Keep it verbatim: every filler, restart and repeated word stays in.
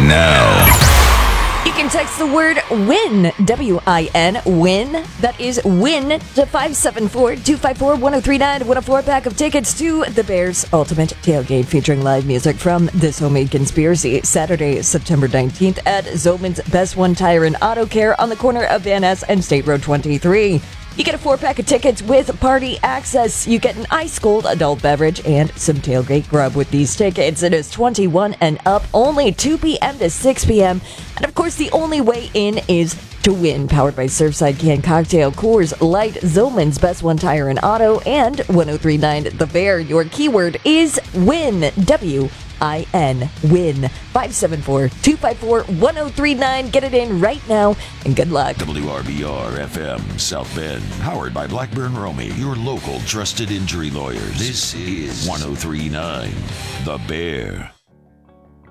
now. You can text the word WIN, W I N, WIN. That is WIN to five seven four, two five four, one oh three nine to win a four-pack of tickets to the Bears Ultimate Tailgate featuring live music from This Homemade Conspiracy, Saturday, September nineteenth at Zoman's Best One Tire and Auto Care on the corner of Van Ness and State Road twenty-three. You get a four-pack of tickets with party access. You get an ice-cold adult beverage and some tailgate grub with these tickets. It is twenty-one and up, only two p.m. to six p.m. And, of course, the only way in is to win. Powered by Surfside Can Cocktail, Coors Light, Zoman's Best One Tire and Auto, and one oh three nine The Bear. Your keyword is WIN, W I N, WIN. five seven four, two five four, one oh three nine. Get it in right now, and good luck. W R B R F M South Bend, powered by Blackburn Romy, your local trusted injury lawyers. This is one oh three nine The Bear.